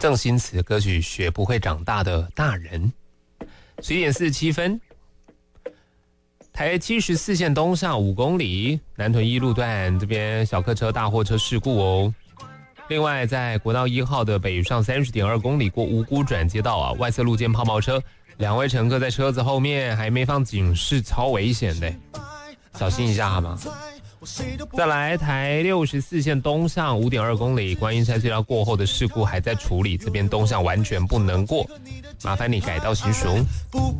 郑兴慈的歌曲《学不会长大的大人》。11:47分，台74线东上5公里，南屯一路段这边小客车、大货车事故哦。另外，在国道1号的北上30.2公里过五股转接道啊，外侧路肩抛锚车，2位乘客在车子后面还没放警示，超危险的，小心一下好吗？再来，台64线东上5.2公里，观音山隧道过后的事故还在处理，这边东向完全不能过，麻烦你改道行驶。